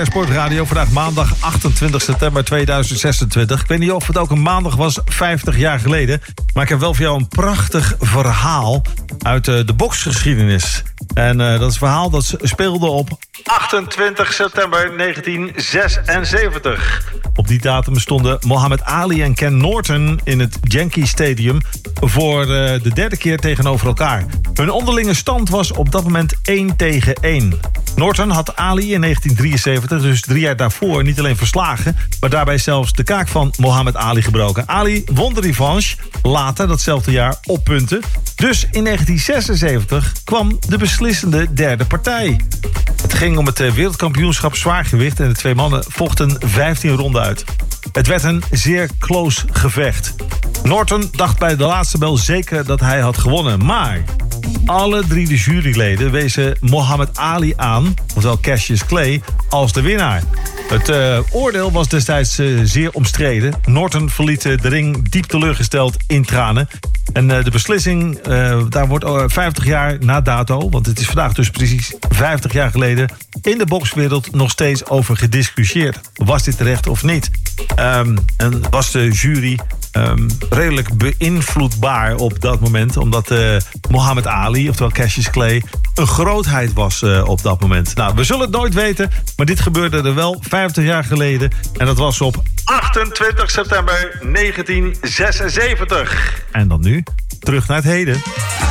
Sportradio, vandaag maandag 28 september 2026. Ik weet niet of het ook een maandag was, 50 jaar geleden. Maar ik heb wel voor jou een prachtig verhaal uit de boksgeschiedenis. En dat is een verhaal dat speelde op 28 september 1976. Op die datum stonden Muhammad Ali en Ken Norton in het Yankee Stadium voor de derde keer tegenover elkaar. Hun onderlinge stand was op dat moment 1-1. Norton had Ali in 1973, dus 3 jaar daarvoor, niet alleen verslagen, maar daarbij zelfs de kaak van Muhammad Ali gebroken. Ali won de revanche, later datzelfde jaar op punten. Dus in 1976 kwam de beslissende derde partij. Het ging om het wereldkampioenschap zwaargewicht en de twee mannen vochten 15 ronden uit. Het werd een zeer close gevecht. Norton dacht bij de laatste bel zeker dat hij had gewonnen, maar alle 3 de juryleden wezen Muhammad Ali aan, ofwel Cassius Clay, als de winnaar. Het oordeel was destijds zeer omstreden. Norton verliet de ring diep teleurgesteld in tranen. En de beslissing, daar wordt 50 jaar na dato, want het is vandaag dus precies 50 jaar geleden, in de bokswereld nog steeds over gediscussieerd. Was dit terecht of niet? En was de jury redelijk beïnvloedbaar op dat moment, omdat Muhammad Ali, oftewel Cassius Clay, een grootheid was op dat moment. Nou, we zullen het nooit weten, maar dit gebeurde er wel 50 jaar geleden. En dat was op 28 september 1976. En dan nu, terug naar het heden.